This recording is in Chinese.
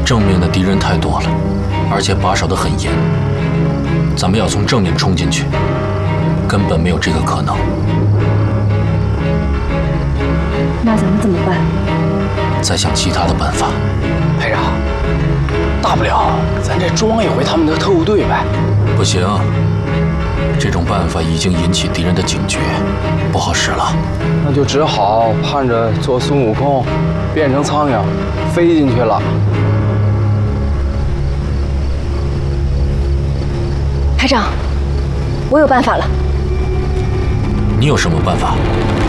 正面的敌人太多了，而且把守得很严。咱们要从正面冲进去，根本没有这个可能。 那咱们怎么办？ 再想其他的办法。 排长，大不了咱这装一回他们的特务队呗。 不行，这种办法已经引起敌人的警觉，不好使了。 那就只好盼着做孙悟空，变成苍蝇，飞进去了。 排长，我有办法了。 你有什么办法？